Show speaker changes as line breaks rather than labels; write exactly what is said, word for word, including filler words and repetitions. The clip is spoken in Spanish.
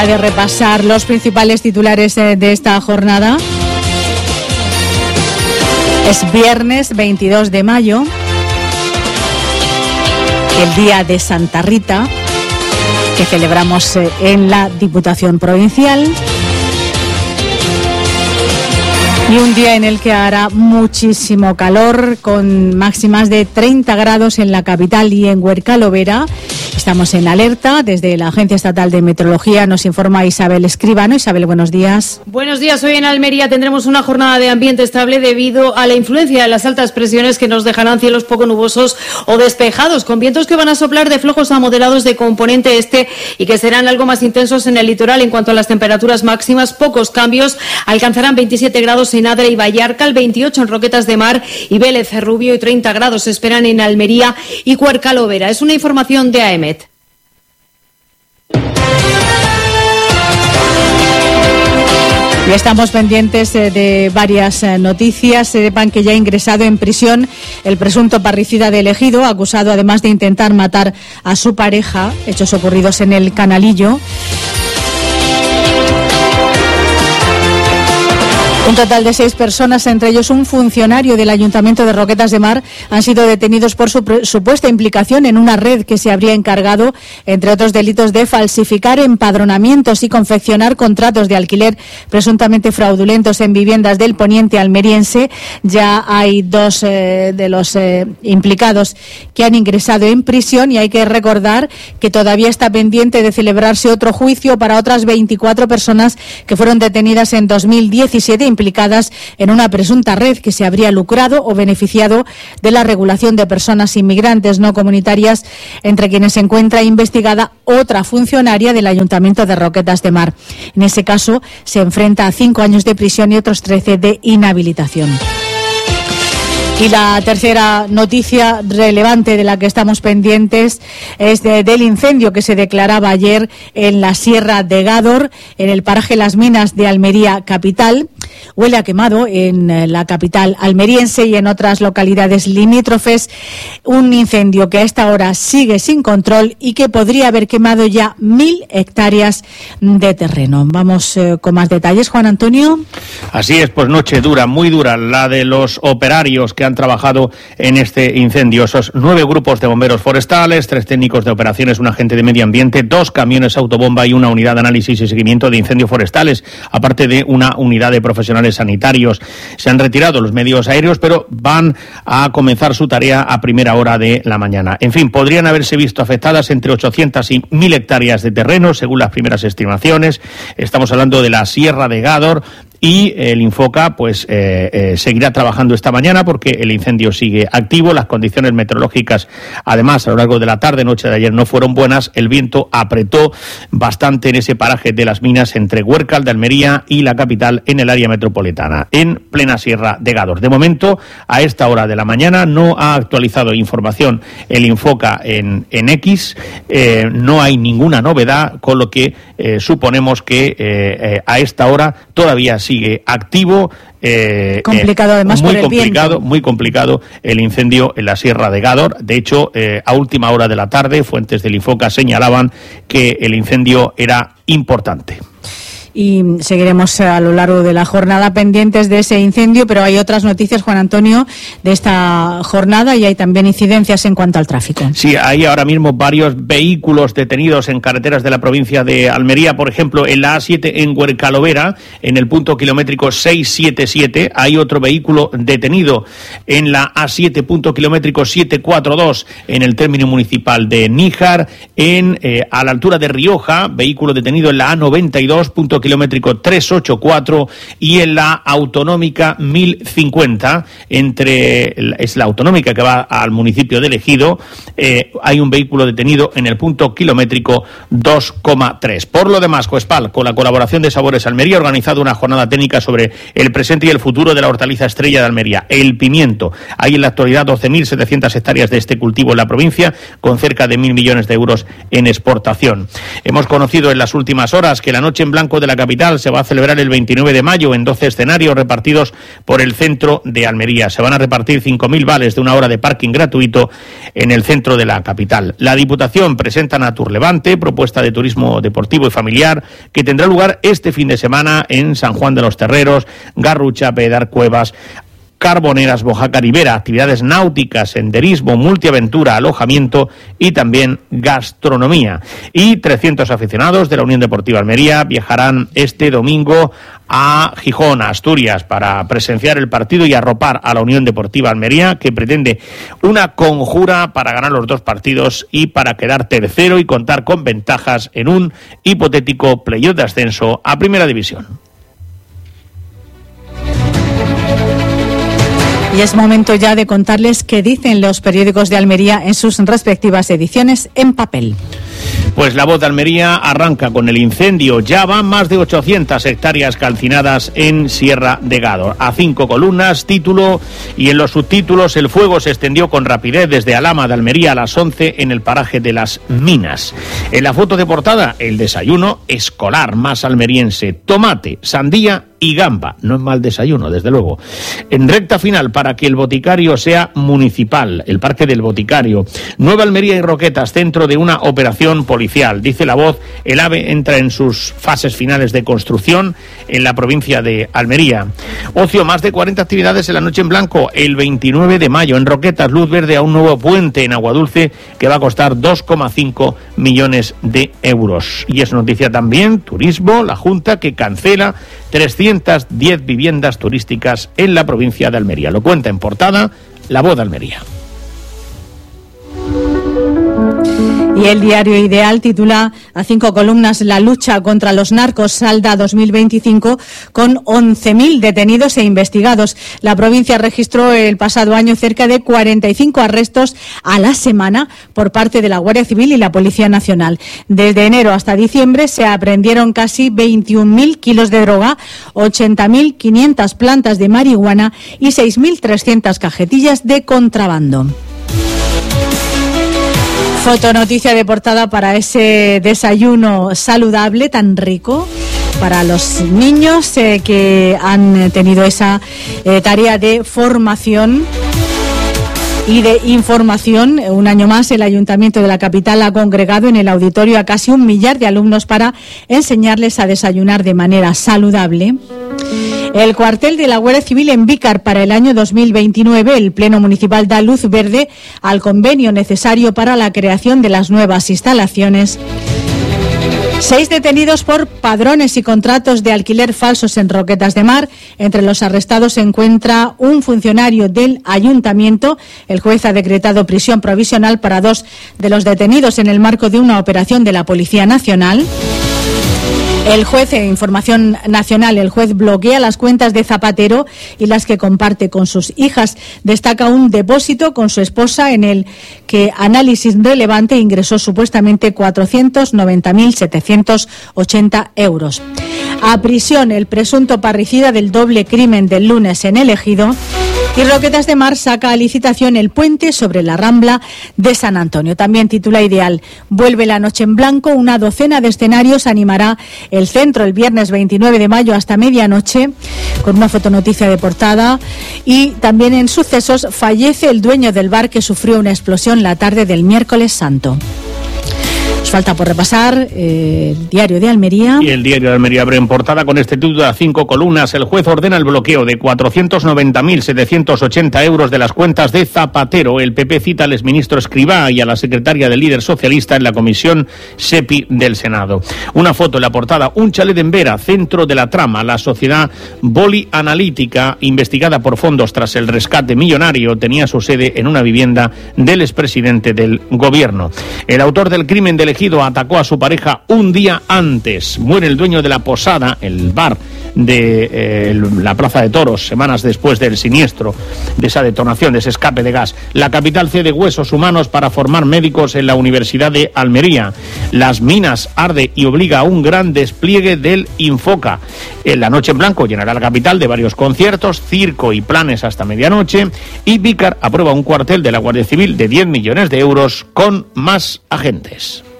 De repasar los principales titulares de esta jornada. Es viernes veintidós de mayo, el día de Santa Rita, que celebramos en la Diputación Provincial. Y un día en el que hará muchísimo calor, con máximas de treinta grados en la capital y en Huercalovera. Estamos en alerta. Desde la Agencia Estatal de Meteorología nos informa Isabel Escribano. Isabel, buenos días.
Buenos días. Hoy en Almería tendremos una jornada de ambiente estable debido a la influencia de las altas presiones que nos dejarán cielos poco nubosos o despejados, con vientos que van a soplar de flojos a moderados de componente este y que serán algo más intensos en el litoral. En cuanto a las temperaturas máximas, pocos cambios. Alcanzarán veintisiete grados en Adra y Vallarcal, veintiocho en Roquetas de Mar y Vélez Rubio y treinta grados se esperan en Almería y Huercalovera. Es una información de A E M E T.
Y estamos pendientes eh, de varias eh, noticias. Sepan que ya ha ingresado en prisión el presunto parricida de Ejido, acusado además de intentar matar a su pareja, hechos ocurridos en el Canalillo. Un total de seis personas, entre ellos un funcionario del Ayuntamiento de Roquetas de Mar, han sido detenidos por su supuesta implicación en una red que se habría encargado, entre otros delitos, de falsificar empadronamientos y confeccionar contratos de alquiler presuntamente fraudulentos en viviendas del poniente almeriense. Ya hay dos eh, de los eh, implicados que han ingresado en prisión y hay que recordar que todavía está pendiente de celebrarse otro juicio para otras veinticuatro personas que fueron detenidas en dos mil diecisiete implicadas en una presunta red que se habría lucrado o beneficiado de la regulación de personas inmigrantes no comunitarias, entre quienes se encuentra investigada otra funcionaria del Ayuntamiento de Roquetas de Mar. En ese caso se enfrenta a cinco años de prisión y otros trece de inhabilitación. Y la tercera noticia relevante de la que estamos pendientes es de, del incendio que se declaraba ayer en la Sierra de Gádor, en el paraje Las Minas de Almería capital. Huele a quemado en la capital almeriense y en otras localidades limítrofes. Un incendio que a esta hora sigue sin control y que podría haber quemado ya mil hectáreas de terreno. Vamos eh, con más detalles, Juan Antonio.
Así es, pues noche dura, muy dura, la de los operarios que han trabajado en este incendio. Esos nueve grupos de bomberos forestales, tres técnicos de operaciones, un agente de medio ambiente, dos camiones autobomba y una unidad de análisis y seguimiento de incendios forestales, aparte de una unidad de profesionales sanitarios. Se han retirado los medios aéreos, pero van a comenzar su tarea a primera hora de la mañana. En fin, podrían haberse visto afectadas entre ochocientas y mil hectáreas de terreno, según las primeras estimaciones. Estamos hablando de la Sierra de Gádor. Y el Infoca pues eh, eh, seguirá trabajando esta mañana porque el incendio sigue activo. Las condiciones meteorológicas, además, a lo largo de la tarde, noche de ayer, no fueron buenas. El viento apretó bastante en ese paraje de Las Minas entre Huércal de Almería y la capital en el área metropolitana, en plena Sierra de Gádor. De momento, a esta hora de la mañana, no ha actualizado información el Infoca en, en X. Eh, no hay ninguna novedad, con lo que eh, suponemos que eh, eh, a esta hora todavía sí sigue activo. Eh,
complicado además
eh, muy
por el
complicado,
viento.
Muy complicado el incendio en la Sierra de Gádor. De hecho, eh, a última hora de la tarde, fuentes del Infoca señalaban que el incendio era importante.
Y seguiremos a lo largo de la jornada pendientes de ese incendio, pero hay otras noticias, Juan Antonio, de esta jornada y hay también incidencias en cuanto al tráfico.
Sí, hay ahora mismo varios vehículos detenidos en carreteras de la provincia de Almería. Por ejemplo, en la A siete en Huercalovera, en el punto kilométrico seiscientos setenta y siete, hay otro vehículo detenido. En la A siete, punto kilométrico setecientos cuarenta y dos, en el término municipal de Níjar. En, eh, a la altura de Rioja, vehículo detenido en la A noventa y dos, punto kilométrico trescientos ochenta y cuatro, y en la autonómica mil cincuenta, entre es la autonómica que va al municipio de Ejido, eh, hay un vehículo detenido en el punto kilométrico dos coma tres. Por lo demás, Coespal, con la colaboración de Sabores Almería, ha organizado una jornada técnica sobre el presente y el futuro de la hortaliza estrella de Almería, el pimiento. Hay en la actualidad doce mil setecientas hectáreas de este cultivo en la provincia, con cerca de mil millones de euros en exportación. Hemos conocido en las últimas horas que la noche en blanco de la la capital se va a celebrar el veintinueve de mayo en doce escenarios repartidos por el centro de Almería. Se van a repartir cinco mil vales de una hora de parking gratuito en el centro de la capital. La Diputación presenta Natur Levante, propuesta de turismo deportivo y familiar, que tendrá lugar este fin de semana en San Juan de los Terreros, Garrucha, Pedar, Cuevas, Carboneras, Bojaca, Ribera, actividades náuticas, senderismo, multiaventura, alojamiento y también gastronomía. Y trescientos aficionados de la Unión Deportiva Almería viajarán este domingo a Gijón, a Asturias, para presenciar el partido y arropar a la Unión Deportiva Almería, que pretende una conjura para ganar los dos partidos y para quedar tercero y contar con ventajas en un hipotético playoff de ascenso a Primera División.
Y es momento ya de contarles qué dicen los periódicos de Almería en sus respectivas ediciones en papel.
Pues La Voz de Almería arranca con el incendio. Ya van más de ochocientas hectáreas calcinadas en Sierra de Gádor. A cinco columnas, título, y en los subtítulos: el fuego se extendió con rapidez desde Alhama de Almería a las once en el paraje de Las Minas. En la foto de portada, el desayuno escolar más almeriense: tomate, sandía y gamba. No es mal desayuno, desde luego. En recta final, para que el boticario sea municipal, el Parque del Boticario. Nueva Almería y Roquetas, centro de una operación policial. Dice La Voz, el AVE entra en sus fases finales de construcción en la provincia de Almería. Ocio, más de cuarenta actividades en la Noche en Blanco, el veintinueve de mayo. En Roquetas, luz verde a un nuevo puente en Aguadulce que va a costar dos coma cinco millones de euros. Y es noticia también, turismo, la Junta que cancela trescientas diez viviendas turísticas en la provincia de Almería. Lo cuenta en portada La Voz de Almería.
Y el diario Ideal titula a cinco columnas: la lucha contra los narcos salda dos mil veinticinco con once mil detenidos e investigados. La provincia registró el pasado año cerca de cuarenta y cinco arrestos a la semana por parte de la Guardia Civil y la Policía Nacional. Desde enero hasta diciembre se aprehendieron casi veintiún mil kilos de droga, ochenta mil quinientas plantas de marihuana y seis mil trescientas cajetillas de contrabando. Fotonoticia de portada para ese desayuno saludable tan rico para los niños eh, que han tenido esa eh, tarea de formación y de información. Un año más, el Ayuntamiento de la capital ha congregado en el auditorio a casi un millar de alumnos para enseñarles a desayunar de manera saludable. El cuartel de la Guardia Civil en Vícar para el año dos mil veintinueve. El Pleno Municipal da luz verde al convenio necesario para la creación de las nuevas instalaciones. Seis detenidos por padrones y contratos de alquiler falsos en Roquetas de Mar. Entre los arrestados se encuentra un funcionario del ayuntamiento. El juez ha decretado prisión provisional para dos de los detenidos en el marco de una operación de la Policía Nacional. El juez, en Información Nacional, el juez bloquea las cuentas de Zapatero y las que comparte con sus hijas. Destaca un depósito con su esposa en el que Análisis Relevante ingresó supuestamente cuatrocientos noventa mil setecientos ochenta euros. A prisión el presunto parricida del doble crimen del lunes en El Ejido. Y Roquetas de Mar saca a licitación el puente sobre la Rambla de San Antonio. También titula Ideal: vuelve la Noche en Blanco. Una docena de escenarios animará el centro el viernes veintinueve de mayo hasta medianoche, con una fotonoticia de portada. Y también en sucesos, fallece el dueño del bar que sufrió una explosión la tarde del miércoles santo. Nos falta por repasar eh, el diario de Almería.
Y el diario de Almería abre en portada con este título a cinco columnas: el juez ordena el bloqueo de cuatrocientos noventa mil setecientos ochenta euros de las cuentas de Zapatero. El P P cita al exministro Escrivá y a la secretaria del líder socialista en la comisión SEPI del Senado. Una foto en la portada: un chalet en Vera, centro de la trama. La sociedad Boli Analítica, investigada por fondos tras el rescate millonario, tenía su sede en una vivienda del expresidente del gobierno. El autor del crimen del Ejido atacó a su pareja un día antes. Muere el dueño de la posada, el bar de eh, la Plaza de Toros, semanas después del siniestro, de esa detonación, de ese escape de gas. La capital cede huesos humanos para formar médicos en la Universidad de Almería. Las Minas arde y obliga a un gran despliegue del Infoca. En la Noche en Blanco llenará la capital de varios conciertos, circo y planes hasta medianoche. Y Vícar aprueba un cuartel de la Guardia Civil de diez millones de euros con más agentes.